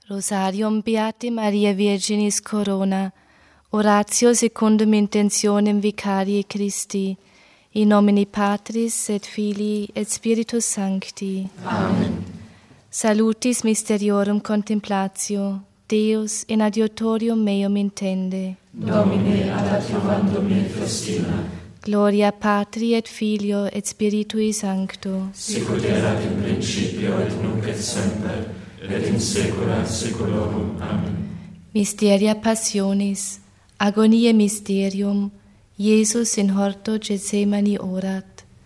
Rosarium Beati Maria Virginis Corona, oratio secundum intentionem Vicariae Christi, in nomine Patris et Filii et Spiritus Sancti. Amen. Salutis mysteriorum contemplatio, Deus in adiutorium meum intende. Domine ad adjuvandum me festina. Gloria Patri et Filio et Spiritui Sancto. Sicut erat in principio et nunc et semper, et in saecula saeculorum. Amen. Mysteria Passionis, agoniae mysterium, Iesus in horto Gethsemani orat.